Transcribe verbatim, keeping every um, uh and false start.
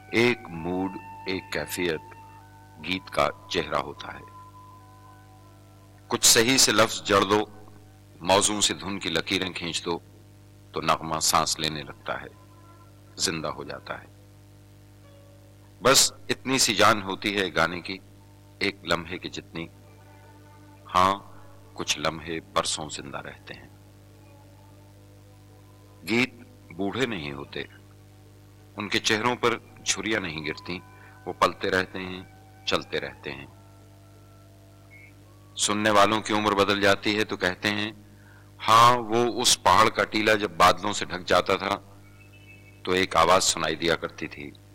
एक मूड, एक कैफियत गीत का चेहरा होता है। कुछ सही से लफ्ज जड़ दो, मौजूं से धुन की लकीरें खींच दो, तो नगमा सांस लेने लगता है, जिंदा हो जाता है। बस इतनी सी जान होती है गाने की, एक लम्हे की जितनी। हां, कुछ लम्हे बरसों जिंदा रहते हैं। गीत बूढ़े नहीं होते, उनके चेहरों पर झुर्रियां नहीं गिरती, वो पलते रहते हैं, चलते रहते हैं। सुनने वालों की उम्र बदल जाती है तो कहते हैं, हां, वो उस पहाड़ का टीला जब बादलों से ढक जाता था तो एक आवाज सुनाई दिया करती थी,